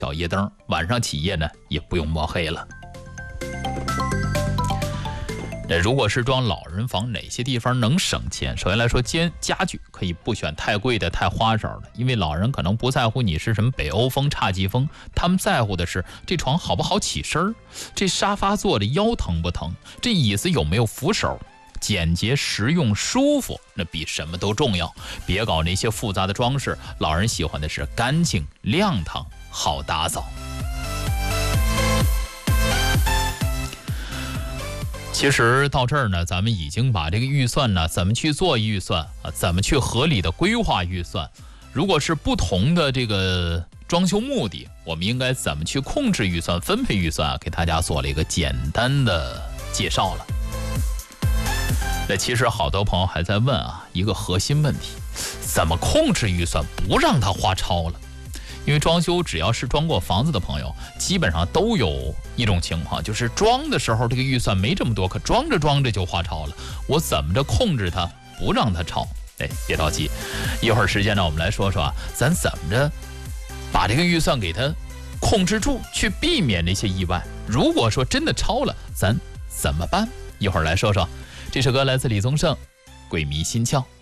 小夜灯，晚上起夜呢也不用摸黑了。如果是装老人房，哪些地方能省钱？首先来说，家具可以不选太贵的、太花哨的，因为老人可能不在乎你是什么北欧风、侘寂风，他们在乎的是这床好不好起身，这沙发坐的腰疼不疼，这椅子有没有扶手。简洁、实用、舒服，那比什么都重要。别搞那些复杂的装饰，老人喜欢的是干净、亮堂、好打扫。其实到这儿呢，咱们已经把这个预算呢，怎么去做预算啊，怎么去合理的规划预算，如果是不同的这个装修目的，我们应该怎么去控制预算、分配预算啊，给大家做了一个简单的介绍了。那其实好多朋友还在问啊，一个核心问题，怎么控制预算不让它花超了？因为装修只要是装过房子的朋友，基本上都有一种情况，就是装的时候这个预算没这么多，可装着装着就花超了。我怎么着控制它，不让它超？别着急，一会儿时间呢，我们来说说啊，咱怎么着把这个预算给它控制住，去避免那些意外。如果说真的超了，咱怎么办？一会儿来说说。这首歌来自李宗盛，《鬼迷心窍》。